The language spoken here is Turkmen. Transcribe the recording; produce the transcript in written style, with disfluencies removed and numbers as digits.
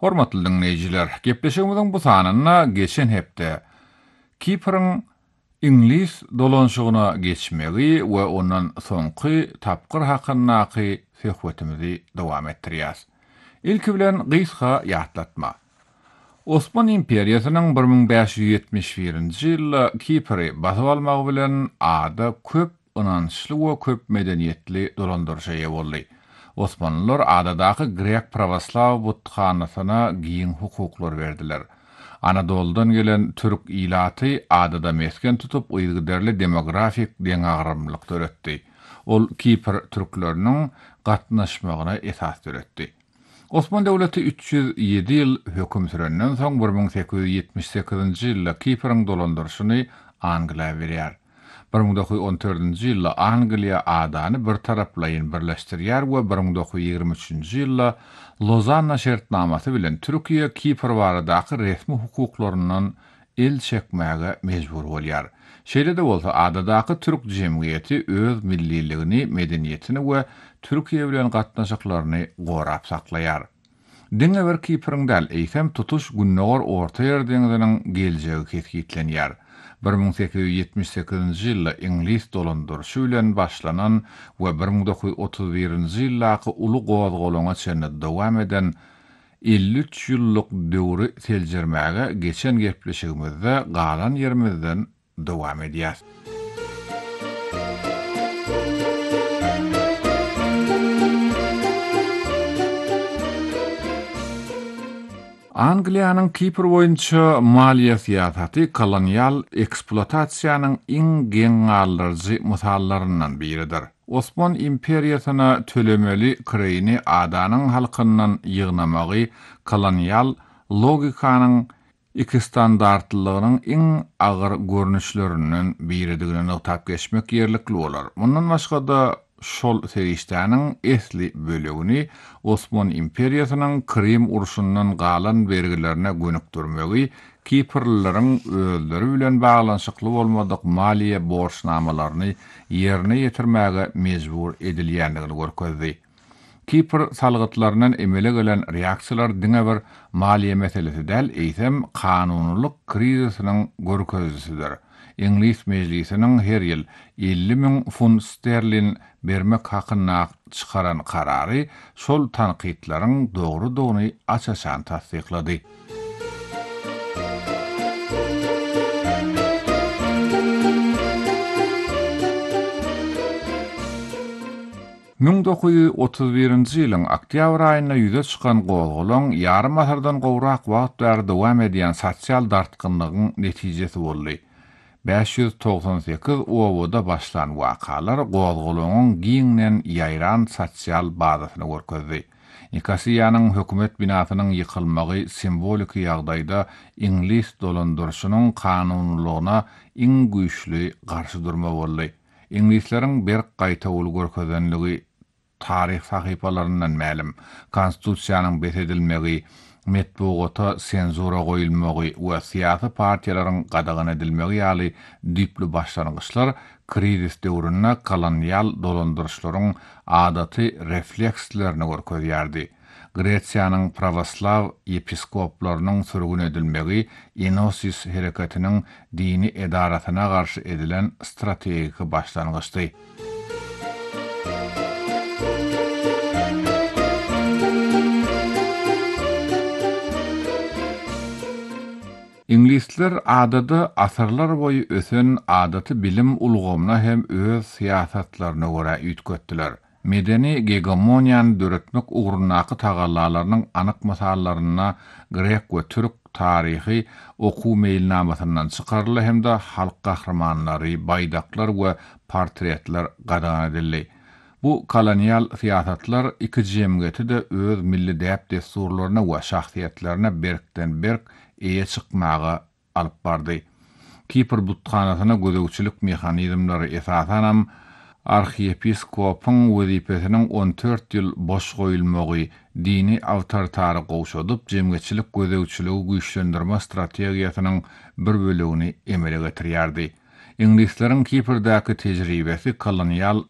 Hormatly dinleyijiler, gepleşigimiziň bu sanyna geçen hepde Kiprň İnglis dolanşygyna geçmegi we ondan soňky tapgyr hakyndaky söhbetimizi dowam etdirýäs. Ilki bilen gysga ýatlatma. Osman imperiýasynyň 1571-nji ýylda Kipri basyp almagy bilen ada köp ynançly we köp medeniýetli dolandyrşa ýa boldy. Osmanlılar adadaky Grek pravoslaw butxanasyna giň hukuklar berdiler. Anadolu'dan gelen Türk ilaty adada mesken tutup ýygyderli demografik deňagrymlyk töretdi. Ol Kipr türkleriniň gatnaşmagyna esas töretdi. Osman döwleti 307 ýyl höküm sürenden soň 1878-nji ýylda Kiprň dolandyrşyny Angliýa berýär. 1914-nji ýylda Angliýa adany bir taraplayyn birleşdirýär we 1923-nji ýylda Lozanna şertnamasy bilen Türkiýe Kipr baradaky resmi hukuklarynyň el çekmäge mejbur bolýar. Şeýle-de bolsa adadaky türk jemgyýeti öz milliligini, medeniýetini we Türkiýe bilen gatnaşyklaryny gorap saklaýar. Diňe bir Kiprň däl eýsem tutuş günnäger Orta Ýer deňiziniň geljegi ketgitlenýär. 1878-nji ýylda İnglis dolandyrşy bilen başlanan we 1931-nji ýyllaky uly gowazgolaňa çenli dowam eden 53 ýyllyk döwri seljermäge geçen gepleşigimizde galan ýerimizden dowam edýäs. Angliýanyň Kipr boýunça maliýe siýasaty kolonial ekspluatasiýanyň iň geň aldyryjy mysallaryndan biridir. Osman imperiýasyna tölemeli kireyini adanyň halkyndan ýygnamagy kolonial logikanyň iki standartlygynyň iň agyr görnüşlerinden biridigini notap geçmek ýerlikli bolar. Mundan başga da şol serişdäniň esli bölegini Osman imperiýasynyň Krim urşundan galan bergilerine gönükdirmegi Kiprlilerin özleri bilen baglanşykly bolmadyk maliýe borçnamalaryny ýerine ýetirmäge mejbur edilýändigini görkezdi. Kipr salgytlarynyň emele gelen reaksiýalar diňe bir maliýe meselesi däl, eýsem kanunylyk krizisiniň görkezisidir. İnglis meclisiniň her ýyl 50.000 funt sterlin bermek hakyna çykaran karary şol tanqidlaryň dogry açaşan tasdiklady. Nün 1931-nji ýylyň oktýabr aýyna ýüze çykan gowgolaň ýarym asyrdan gowrak wagt bäri dowam edýän sosial dartgynlygyň netijesi boldy. 598 owoda başlan wakalar gowgolagyň giňden ýaýran sosial bazasyny görkezdi. Nikasiýanyň hökümet binasynyň ýykylmagy simbolik ýagdaýda İnglis dolandyrşynyň kanunlygyna iň güýçli garşy durma boldy. İnglislerin bir gaýta ul görkezenligi tarih sahypalaryndan ma'lum. Konstitusiýanyň besedilmegi, metbuata senzura goýulmagy we siýasy partiýalaryň gadagan edilmegi ýaly düýpli başlangyçlar krizis döwründe kolonial dolandyrşylaryň adaty reflekslerini görkezýärdi. Gretsiýanyň pravoslaw episkoplarynyň sürgün edilmegi Enosis hereketiniň dini edarasyna garşy edilen strategik başlangyçdy. İnglisler adada asırlar boyu ösen adaty bilim ulgamyna hem öz siýasatlaryna görä üýtgetdiler. Medeni hegemoniýany döretmek ugrundaky tagallalarynyň anyk mysallaryna Grek we Türk tarihi okuw meýilnamasyndan çykarly hem de halk gahramanlary, baýdaklar we portretler gadagan edildi. Bu kolonial siýasatlar iki jemgyýeti de öz milli däp desturlaryna we şahsiýetlerine berkden berk eýe çykmagy alyp bardy. Kipr butxanasyna gödegçilik mehanizmlary esasanam arhiepiskopun wezipesiniň 14 ýyl boş goýulmagy, dini awtoritary gowşadyp jemgyýetçilik gödegçiligi güýçlendirme strategiýasynyň bir bölegini emele getirýärdi. İnglislerin Kipr'däki tejribesi kolonial